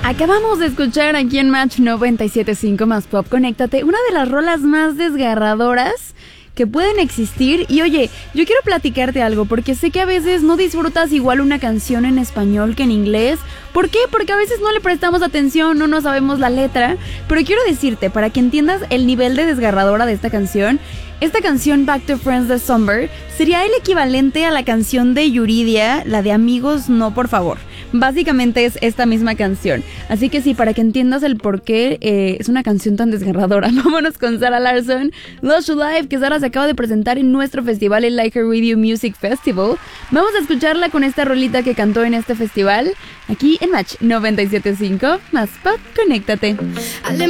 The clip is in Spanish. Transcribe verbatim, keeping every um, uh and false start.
Acabamos de escuchar aquí en Match noventa y siete punto cinco más Pop Conéctate, una de las rolas más desgarradoras que pueden existir. Y oye, yo quiero platicarte algo, porque sé que a veces no disfrutas igual una canción en español que en inglés. ¿Por qué? Porque a veces no le prestamos atención, no nos sabemos la letra. Pero quiero decirte, para que entiendas el nivel de desgarradora de esta canción, esta canción Back to Friends de Summer sería el equivalente a la canción de Yuridia, la de Amigos No Por Favor. Básicamente es esta misma canción. Así que sí, para que entiendas el por qué eh, es una canción tan desgarradora, vámonos con Zara Larsson, Lost to Life, que Zara se acaba de presentar en nuestro festival, el Like Her Radio Music Festival. Vamos a escucharla con esta rolita que cantó en este festival, aquí en Match noventa y siete punto cinco más Pop Conéctate.